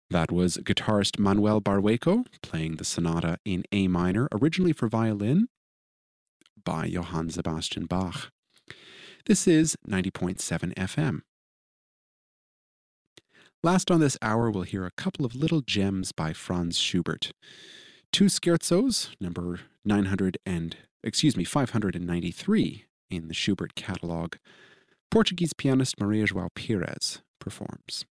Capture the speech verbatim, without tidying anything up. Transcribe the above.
That was guitarist Manuel Barrueco playing the sonata in A minor, originally for violin by Johann Sebastian Bach. This is ninety point seven F M. Last on this hour, we'll hear a couple of little gems by Franz Schubert. Two scherzos, number nine hundred and, excuse me, five hundred ninety-three in the Schubert catalog. Portuguese pianist Maria João Pires performs.